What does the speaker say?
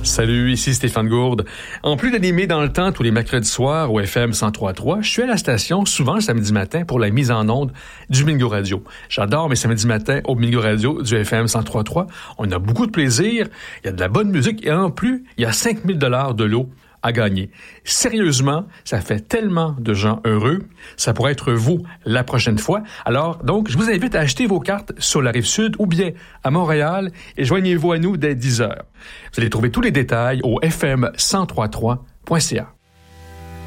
Salut, ici Stéphane Gourde. En plus d'animer dans le temps tous les mercredis soirs au FM 103.3, je suis à la station souvent le samedi matin pour la mise en onde du Mingo Radio. J'adore mes samedis matins au Mingo Radio du FM 103.3. On a beaucoup de plaisir, il y a de la bonne musique et en plus, il y a 5 000 $ de lot à gagner. Sérieusement, ça fait tellement de gens heureux. Ça pourrait être vous la prochaine fois. Alors, donc, je vous invite à acheter vos cartes sur la Rive-Sud ou bien à Montréal et joignez-vous à nous dès 10h. Vous allez trouver tous les détails au fm1033.ca.